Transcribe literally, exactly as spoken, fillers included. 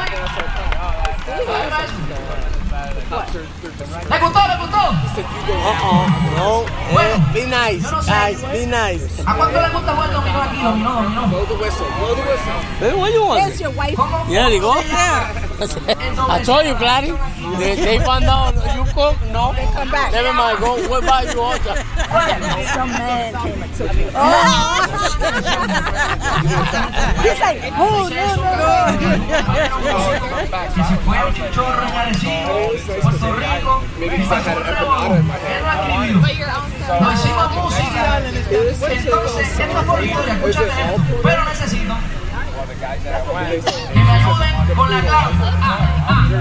¿Le gustó? ¿Le gustó? Uh-oh. No. Bueno, Be nice, yo no sé. guys. Be nice. ¿A cuánto le gusta jugar dominó aquí? Dominó, dominó. Blow the whistle. Blow the whistle. Hey, what you want? There's your wife. Yeah, they go. I told you, Gladys. They, they found out you cook. No. They come back. Never mind. Go. What about you, Ocha? Some man came and took you. Oh. He's like, oh, no, Que se fue un chichorro en Arecibo, Puerto Rico. Maybe because I had an empanada in my hand. No hicimos música. Entonces, esta fue la historia. Escúchate esto. Pero necesito que me ayuden con la clave. Ah, ah.